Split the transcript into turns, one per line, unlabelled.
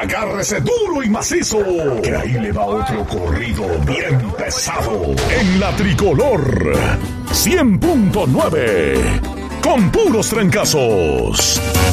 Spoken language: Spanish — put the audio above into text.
Agárrese duro y macizo, que ahí le va otro corrido bien pesado. En la Tricolor 100.9, con puros trancazos.